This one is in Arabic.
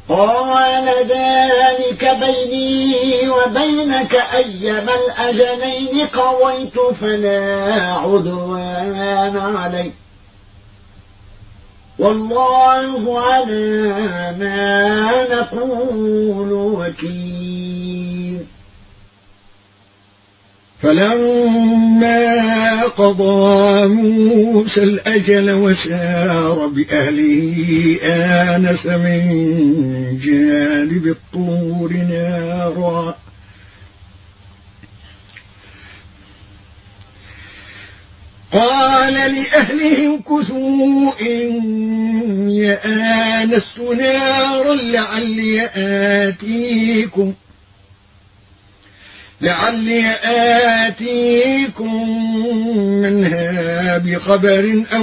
قال ذلك بيني وبينك أيما الأجلين قضيت فلا عدوان علي والله على ما نقول وكيل. فلما قضى موسى الأجل وسار بأهله آنس من جانب الطور نارا قال لأهله امكثوا إني آنست نارا لعلي آتيكم منها بخبر أو